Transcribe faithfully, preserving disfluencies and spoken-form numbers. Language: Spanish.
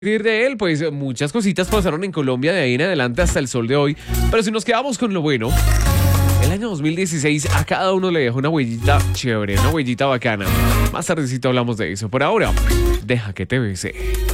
decir de él, pues muchas cositas pasaron en Colombia de ahí en adelante hasta el sol de hoy. Pero si nos quedamos con lo bueno, el año dos mil dieciséis a cada uno le dejó una huellita chévere, una huellita bacana. Más tardecito hablamos de eso. Por ahora, deja que te bese.